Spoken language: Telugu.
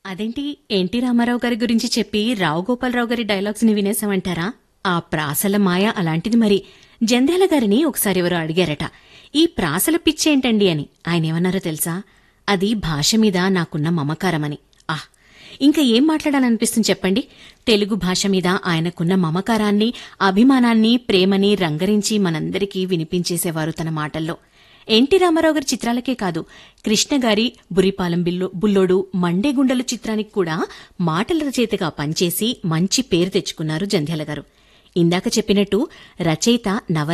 అదేంటి ఎన్టీ రామారావు గారి గురించి చెప్పి రావు గోపాలరావు గారి డైలాగ్స్ ని వినేసామంటారా? ఆ ప్రాసల మాయ అలాంటిది మరి. జంధ్యాల గారిని ఒకసారి ఎవరో అడిగారట, ఈ ప్రాసల పిచ్చేంటండి అని. ఆయనేమన్నారో తెలుసా? అది భాష మీద నాకున్న మమకారమని. ఇంకా ఏం మాట్లాడాలనిపిస్తుంది చెప్పండి? తెలుగు భాష మీద ఆయనకున్న మమకారాన్ని, అభిమానాన్ని, ప్రేమని రంగరించి మనందరికీ వినిపించేసేవారు తన మాటల్లో. ఎన్టీ రామారావు గారి చిత్రాలకే కాదు, కృష్ణగారి బుర్రిపాలెం బుల్లోడు, మండేగుండలు చిత్రానికి కూడా మాటల రచయితగా పనిచేసి మంచి పేరు తెచ్చుకున్నారు జంధ్యాల గారు. ఇందాక చెప్పినట్టు రచయిత,